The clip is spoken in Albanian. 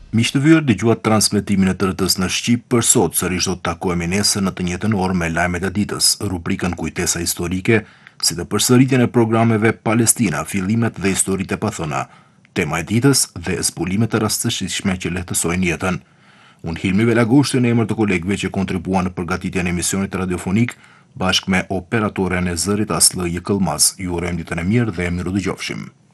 Miq të vyer, dëgjuat transmetimin e TRT-s në Shqip për sot, sërish do të takohemi nesër në të njëjtën orë me lajmet e ditës, rubrikën Kujtesa historike, si dhe përsëritjen e programeve Palestina, fillimet dhe historitë e pathëna, tema e ditës dhe zbulimet e rastësishme që lehtësojnë jetën. Unë Hilmi Velagoshti në emër të kolegëve që kontribuan në përgatitjen e emisionit radiofonik, bashkë me operatoren e zërit Aslë Jëkëllmaz. Ju urojmë ditën e mirë dhe miru dëgjofshim.